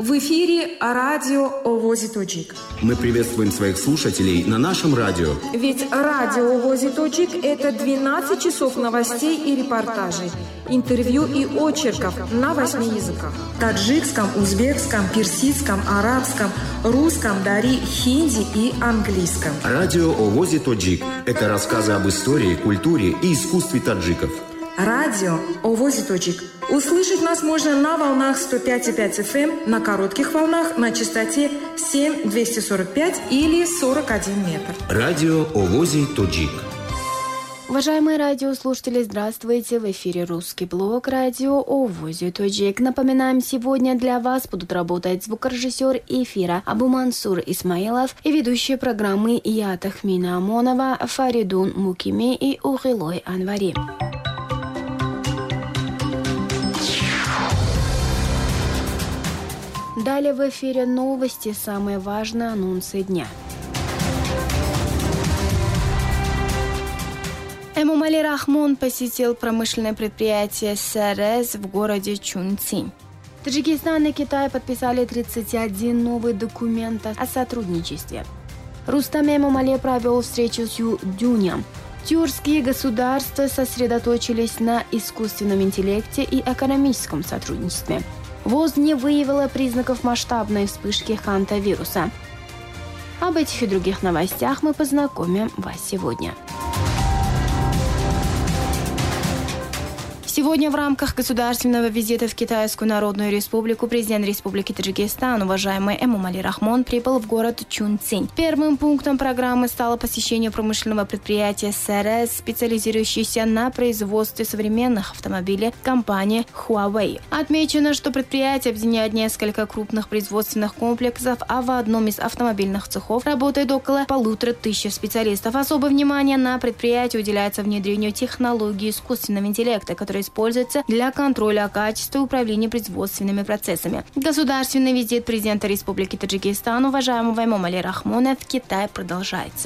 В эфире радио «Овози Тоджик». Мы приветствуем своих слушателей на нашем радио. Ведь радио «Овози Тоджик» – это 12 часов новостей и репортажей, интервью и очерков на 8 языках. Таджикском, узбекском, персидском, арабском, русском, дари, хинди и английском. Радио «Овози Тоджик» – это рассказы об истории, культуре и искусстве таджиков. Радио «Овози Тоджик». Услышать нас можно на волнах 105,5 FM, на коротких волнах на частоте 7-245 или 41 метр. Радио «Овози Тоджик». Уважаемые радиослушатели, здравствуйте! В эфире русский блог радио «Овози Тоджик». Напоминаем, сегодня для вас будут работать звукорежиссер эфира Абу Мансур Исмаилов и ведущие программы я Тахмина Амонова, Фаридун Мукими и Ухилой Анвари. Далее в эфире новости, самые важные анонсы дня. Эмомали Рахмон посетил промышленное предприятие СРС в городе Чунцин. Таджикистан и Китай подписали 31 новый документ о сотрудничестве. Рустам Эмомали провел встречу с Ю Дюнем. Тюркские государства сосредоточились на искусственном интеллекте и экономическом сотрудничестве. ВОЗ не выявила признаков масштабной вспышки хантавируса. Об этих и других новостях мы познакомим вас сегодня. Сегодня в рамках государственного визита в Китайскую Народную Республику президент Республики Таджикистан, уважаемый Эмомали Рахмон, прибыл в город Чунцин. Первым пунктом программы стало посещение промышленного предприятия СРС, специализирующейся на производстве современных автомобилей компании Huawei. Отмечено, что предприятие объединяет несколько крупных производственных комплексов, а в одном из автомобильных цехов работает около 1500 специалистов. Особое внимание на предприятии уделяется внедрению технологий искусственного интеллекта, которые используется для контроля качества и управления производственными процессами. Государственный визит президента Республики Таджикистан, уважаемого Эмомали Рахмона, в Китай продолжается.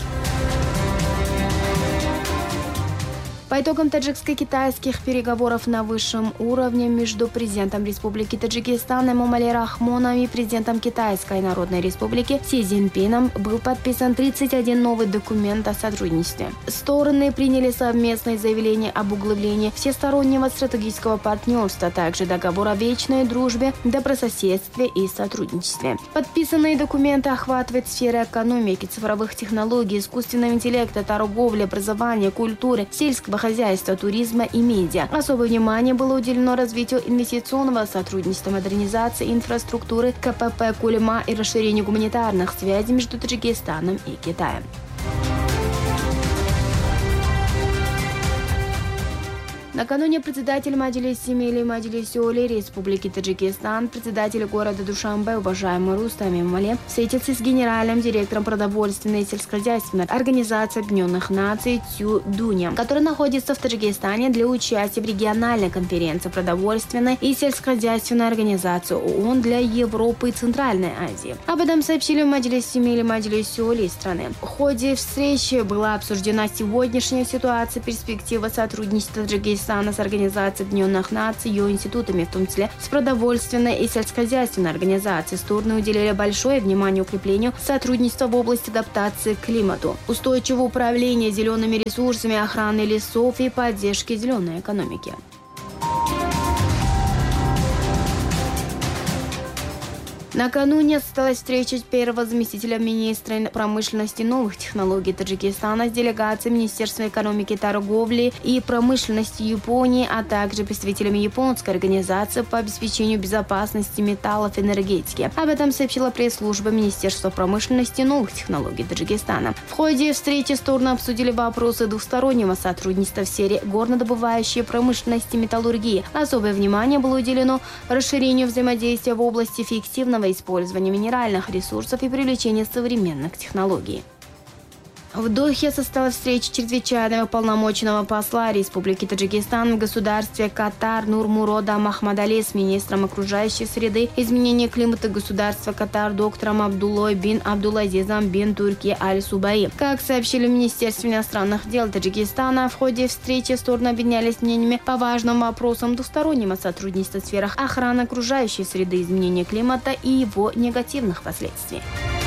По итогам таджикско-китайских переговоров на высшем уровне между президентом Республики Таджикистан Эмомали Рахмоном и президентом Китайской Народной Республики Си Цзиньпином был подписан 31 новый документ о сотрудничестве. Стороны приняли совместное заявление об углублении всестороннего стратегического партнерства, а также договор о вечной дружбе, добрососедстве и сотрудничестве. Подписанные документы охватывают сферы экономики, цифровых технологий, искусственного интеллекта, торговли, образования, культуры, сельского хозяйства, туризма и медиа. Особое внимание было уделено развитию инвестиционного сотрудничества, модернизации инфраструктуры, КПП Кулема и расширению гуманитарных связей между Таджикистаном и Китаем. Накануне председатель Маджлиси Милли Маджлиси Оли Республики Таджикистан, председатель города Душанбе, уважаемый Рустам Эмомали, встретился с генеральным директором продовольственной и сельскохозяйственной организации Объединенных Наций Цю Дунем, который находится в Таджикистане для участия в региональной конференции продовольственной и сельскохозяйственной организации ООН для Европы и Центральной Азии. Об этом сообщили в Маджлиси Милли Маджлиси Оли страны. В ходе встречи была обсуждена сегодняшняя ситуация, перспектива сотрудничества Таджикистана с Организацией Объединенных Наций, ее институтами, в том числе с продовольственной и сельскохозяйственной организацией. Стороны уделили большое внимание укреплению сотрудничества в области адаптации к климату, устойчивого управления зелеными ресурсами, охраны лесов и поддержки зеленой экономики. Накануне состоялась встреча первого заместителя министра промышленности и новых технологий Таджикистана с делегацией Министерства экономики, торговли и промышленности Японии, а также представителями японской организации по обеспечению безопасности металлов и энергетики. Об этом сообщила пресс-служба Министерства промышленности и новых технологий Таджикистана. В ходе встречи стороны обсудили вопросы двустороннего сотрудничества в сфере горнодобывающей промышленности и металлургии. Особое внимание было уделено расширению взаимодействия в области эффективного использования минеральных ресурсов и привлечения современных технологий. В Дохе состоялась встреча чрезвычайного полномочного посла Республики Таджикистан в государстве Катар Нурмурода Махмадали с министром окружающей среды, изменения климата государства Катар доктором Абдуллой бин Абдулазизом бин Турки Аль-Субаи. Как сообщили в Министерстве иностранных дел Таджикистана, в ходе встречи стороны обменялись мнениями по важным вопросам двустороннего сотрудничества в сферах охраны окружающей среды, изменения климата и его негативных последствий.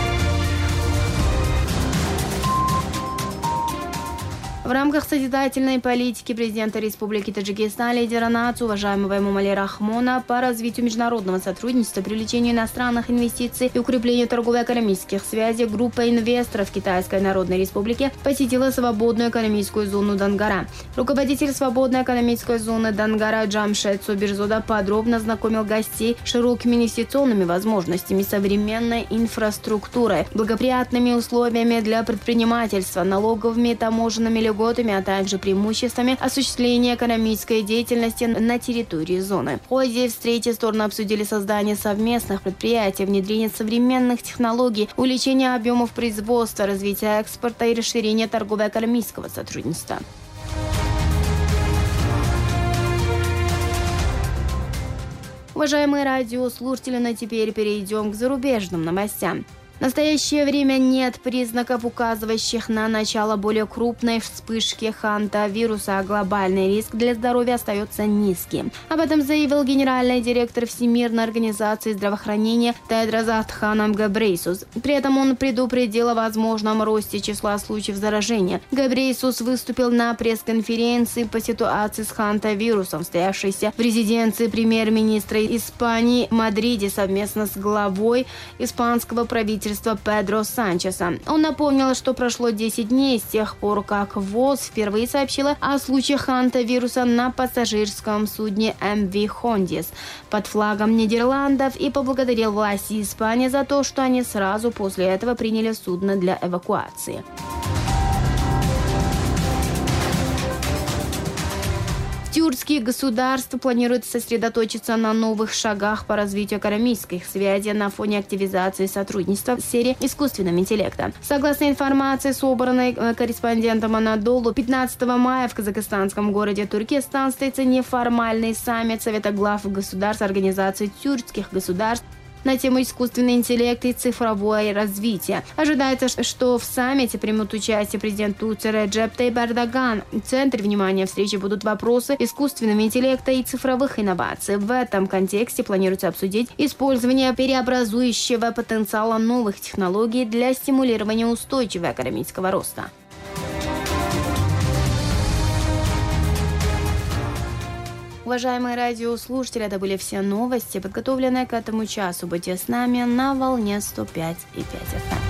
В рамках созидательной политики президента Республики Таджикистан, лидера нации, уважаемого Эмомали Рахмона, по развитию международного сотрудничества, привлечению иностранных инвестиций и укреплению торгово-экономических связей, группа инвесторов Китайской Народной Республики посетила свободную экономическую зону Дангара. Руководитель свободной экономической зоны Дангара Джамшед Собирзода подробно знакомил гостей с широкими инвестиционными возможностями, современной инфраструктурой, благоприятными условиями для предпринимательства, налоговыми и таможенными льготами, а также преимуществами осуществления экономической деятельности на территории зоны. В ходе встречи стороны обсудили создание совместных предприятий, внедрение современных технологий, увеличение объемов производства, развитие экспорта и расширение торгово-экономического сотрудничества. Уважаемые радиослушатели, но теперь перейдем к зарубежным новостям. В настоящее время нет признаков, указывающих на начало более крупной вспышки хантавируса, а глобальный риск для здоровья остается низким. Об этом заявил генеральный директор Всемирной организации здравоохранения Тедрос Адханом Гебрейсус. При этом он предупредил о возможном росте числа случаев заражения. Гебрейсус выступил на пресс-конференции по ситуации с хантавирусом, состоявшейся в резиденции премьер-министра Испании в Мадриде совместно с главой испанского правительства Педро Санчеса. Он напомнил, что прошло 10 дней с тех пор, как ВОЗ впервые сообщила о случаях хантавируса на пассажирском судне МВ Хондис под флагом Нидерландов и поблагодарил власти Испании за то, что они сразу после этого приняли судно для эвакуации. Тюркские государства планируют сосредоточиться на новых шагах по развитию экономических связей на фоне активизации сотрудничества в сфере искусственного интеллекта. Согласно информации, собранной корреспондентом Анадолу, 15 мая в казахстанском городе Туркестан состоится неформальный саммит Совета глав государств Организации тюркских государств на тему искусственный интеллект и цифровое развитие. Ожидается, что в саммите примут участие президент Турции Реджеп Тайип Эрдоган. В центре внимания встречи будут вопросы искусственного интеллекта и цифровых инноваций. В этом контексте планируется обсудить использование преобразующего потенциала новых технологий для стимулирования устойчивого экономического роста. Уважаемые радиослушатели, это были все новости, подготовленные к этому часу. Будьте с нами на волне 105,5 FM.